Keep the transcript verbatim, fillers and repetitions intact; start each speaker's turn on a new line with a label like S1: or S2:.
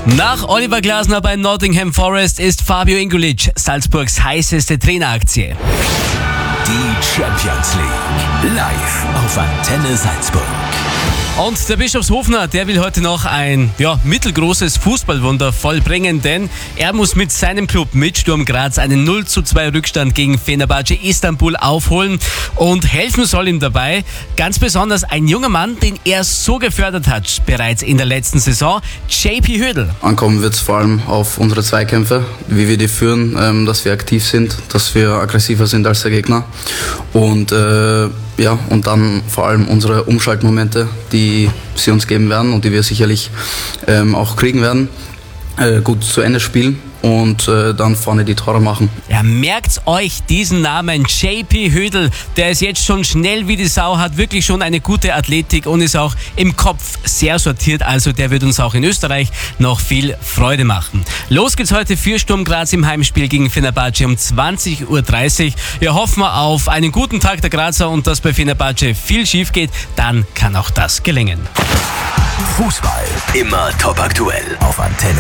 S1: Nach Oliver Glasner bei Nottingham Forest ist Fabio Ingulic Salzburgs heißeste Traineraktie.
S2: Die Champions League live auf Antenne Salzburg.
S1: Und der Bischofshofener, der will heute noch ein ja, mittelgroßes Fußballwunder vollbringen, denn er muss mit seinem Club, mit Sturm Graz, einen null zu zwei Rückstand gegen Fenerbahce Istanbul aufholen, und helfen soll ihm dabei ganz besonders ein junger Mann, den er so gefördert hat, bereits in der letzten Saison, J P Hödl.
S3: Ankommen wird es vor allem auf unsere Zweikämpfe, wie wir die führen, ähm, dass wir aktiv sind, dass wir aggressiver sind als der Gegner, und äh, ja, und dann vor allem unsere Umschaltmomente, die sie uns geben werden und die wir sicherlich ähm, auch kriegen werden, äh, gut zu Ende spielen und äh, dann vorne die Tore machen.
S1: Ja, merkt euch diesen Namen, J P Hödl. Der ist jetzt schon schnell wie die Sau, hat wirklich schon eine gute Athletik und ist auch im Kopf sehr sortiert. Also der wird uns auch in Österreich noch viel Freude machen. Los geht's heute für Sturm Graz im Heimspiel gegen Fenerbahce um zwanzig Uhr dreißig. Wir hoffen auf einen guten Tag der Grazer, und dass bei Fenerbahce viel schief geht, dann kann auch das gelingen.
S2: Fußball immer top aktuell auf Antenne.